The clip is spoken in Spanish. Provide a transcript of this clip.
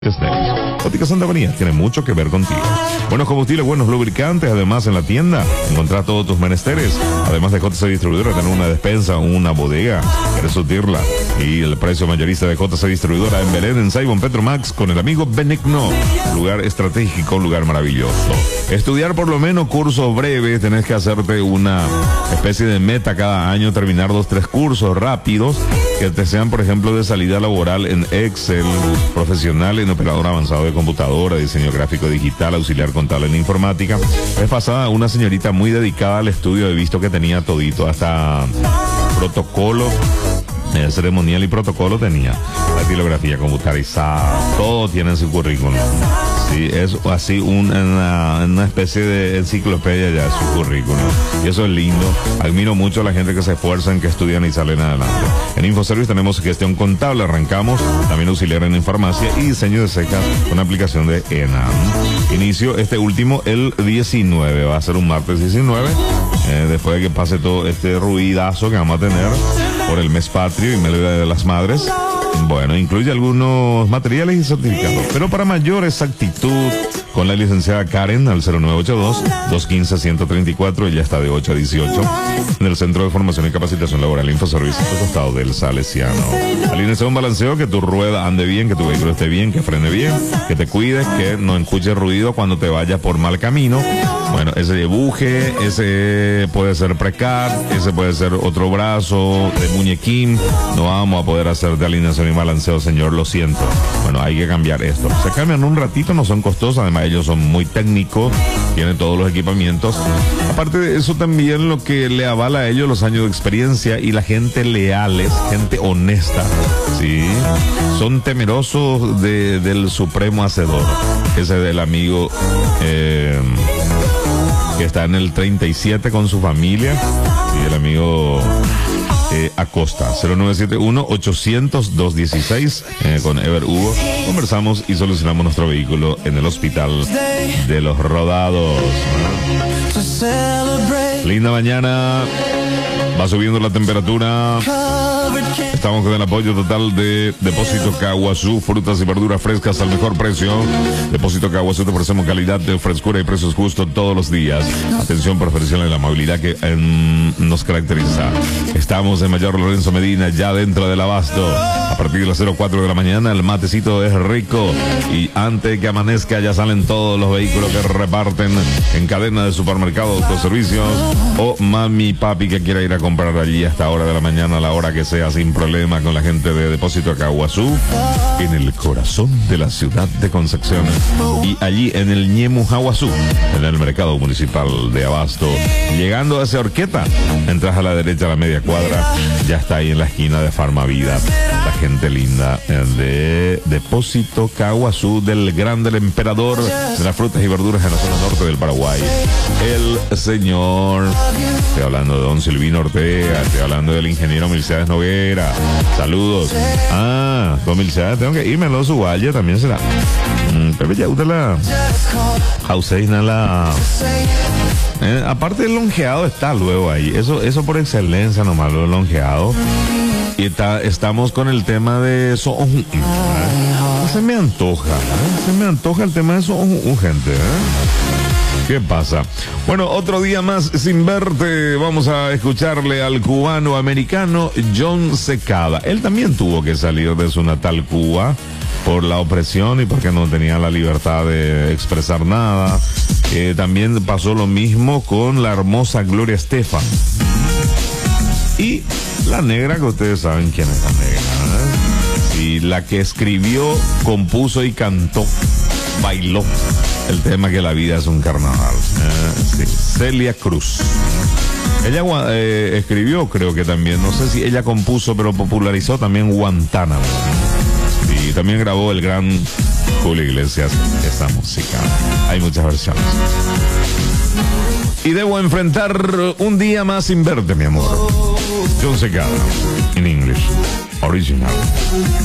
Óptica Santa María tiene mucho que ver contigo. Buenos combustibles, buenos lubricantes, además en la tienda encontrás todos tus menesteres. Además de JC Distribuidora, tener una despensa, una bodega, querés surtirla. Y el precio mayorista de JC Distribuidora en Belén, en Saibon Petromax, con el amigo Benigno. Lugar estratégico, lugar maravilloso. Estudiar por lo menos cursos breves, tenés que hacerte una especie de meta cada año, terminar 2-3 cursos rápidos que te sean, por ejemplo, de salida laboral en Excel, profesional en operador avanzado de computadora, diseño gráfico digital, auxiliar contable en informática. Es pasada una señorita muy dedicada al estudio, he visto que tenía todito, hasta protocolo, ceremonial y protocolo tenía, la tipografía computarizada, todo tiene en su currículum. Sí, es así una especie de enciclopedia ya de su currículum. Y eso es lindo. Admiro mucho a la gente que se esfuerzan, que estudian y salen adelante. En InfoService tenemos gestión contable, arrancamos, también auxiliar en farmacia y diseño de cejas con aplicación de ENAM. Inicio este último el 19, va a ser un martes 19, después de que pase todo este ruidazo que vamos a tener por el mes patrio y mes de las madres. Bueno, incluye algunos materiales y certificados, pero para mayor exactitud, con la licenciada Karen al 0982-215-134, ella está de 8 a 18, en el Centro de Formación y Capacitación Laboral InfoService, al costado del Salesiano. Alineación, un balanceo, que tu rueda ande bien, que tu vehículo esté bien, que frene bien, que te cuides, que no escuches ruido cuando te vayas por mal camino. Bueno, ese buje, ese puede ser precar, ese puede ser otro brazo de muñequín. No vamos a poder hacer de alineación y balanceo, señor, lo siento. Bueno, hay que cambiar esto. Se cambian un ratito, no son costosos, además ellos son muy técnicos, tienen todos los equipamientos. Aparte de eso, también lo que le avala a ellos los años de experiencia y la gente leales, gente honesta, ¿sí? Son temerosos del supremo hacedor. Ese del amigo que está en el 37 con su familia, y el amigo Acosta, 0971-800-216, con Ever Hugo. Conversamos y solucionamos nuestro vehículo en el Hospital de los Rodados. Linda mañana, va subiendo la temperatura. Estamos con el apoyo total de Depósito Caguazú, frutas y verduras frescas al mejor precio. Depósito Caguazú, te ofrecemos calidad de frescura y precios justos todos los días. Atención profesional y la amabilidad que nos caracteriza. Estamos en Mayor Lorenzo Medina, ya dentro del abasto. A partir de las 04 de la mañana, el matecito es rico. Y antes que amanezca, ya salen todos los vehículos que reparten en cadena de supermercados, autoservicios. O mami, papi que quiera ir a comprar allí a esta hora de la mañana, a la hora que sea, sin problema, con la gente de Depósito Caguazú, en el corazón de la ciudad de Concepción, y allí en el Ñemu Jaguazú, en el mercado municipal de Abasto, llegando hacia Orqueta, entras a la derecha a la media cuadra, ya está ahí en la esquina de Farmavida, la gente linda de Depósito Caguazú, del Grande, del Emperador de las frutas y verduras en la zona norte del Paraguay, el señor, estoy hablando de don Silvino Ortega, estoy hablando del ingeniero Milciades Noguera. Saludos. Con Milciades tengo que irme a los Uvalle, también será. Pero ya usted la Jauseina la aparte del longeado está luego ahí. Eso por excelencia nomás, lo longeado. Y estamos con el tema de eso. Se me antoja el tema de eso, gente. ¿Qué pasa? Bueno, otro día más sin verte. Vamos a escucharle al cubano americano John Secada. Él también tuvo que salir de su natal Cuba por la opresión y porque no tenía la libertad de expresar nada. También pasó lo mismo con la hermosa Gloria Estefan. Y la negra, que ustedes saben quién es la negra, y la que escribió, compuso y cantó, bailó el tema que la vida es un carnaval. Sí. Celia Cruz. Ella escribió, creo que también, no sé si ella compuso, pero popularizó también Guantánamo. Y también grabó el gran Julio Iglesias esta música. Hay muchas versiones. Y debo enfrentar un día más sin verte, mi amor. John Secada, in English, original.